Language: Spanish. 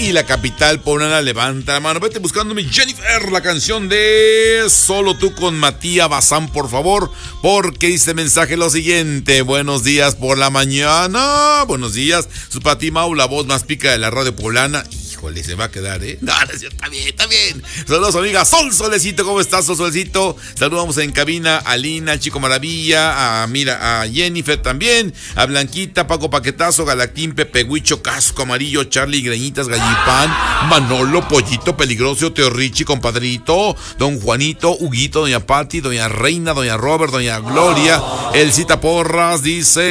y la capital poblana. Levanta la mano, vete buscándome, Jennifer, la canción de Solo tú con Matías Bazán, por favor, porque dice mensaje lo siguiente: buenos días por la mañana, buenos días, su Pati Mau, la voz más pica de la radio poblana. Híjole, se va a quedar, ¿eh? No, está bien, está bien. Saludos, amiga Sol Solecito, ¿cómo estás, Sol Solecito? Saludamos en cabina a Lina, al Chico Maravilla, a Jennifer también, a Blanquita, Paco Paquetazo, Galactín, Pepe Huicho, Casco Amarillo, Charlie, Greñitas, Gallipán, Manolo, Pollito, Peligroso, Teo Richie, compadrito, Don Juanito, Huguito, Doña Pati, Doña Reina, Doña Robert, Doña Gloria, El Cita Porras, dice...